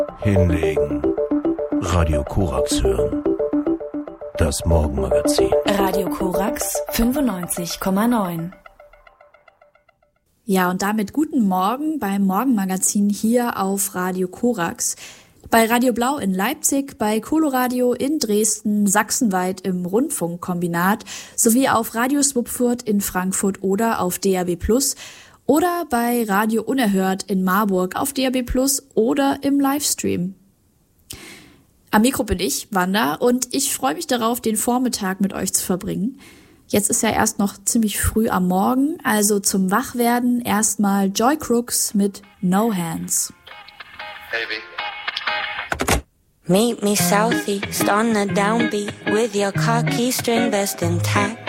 Hinlegen. Radio Korax hören. Das Morgenmagazin. Radio Korax 95,9. Ja, und damit guten Morgen beim Morgenmagazin hier auf Radio Korax. Bei Radio Blau in Leipzig, bei Coloradio in Dresden, sachsenweit im Rundfunkkombinat sowie auf Radio Swupfurt in Frankfurt oder auf DAB+ oder bei Radio Unerhört in Marburg auf DAB+ oder im Livestream. Am Mikro bin ich, Wanda, und ich freue mich darauf, den Vormittag mit euch zu verbringen. Jetzt ist ja erst noch ziemlich früh am Morgen, also zum Wachwerden erstmal Joy Crooks mit No Hands. Baby. Meet me southeast on the downbeat with your khaki string vest intact.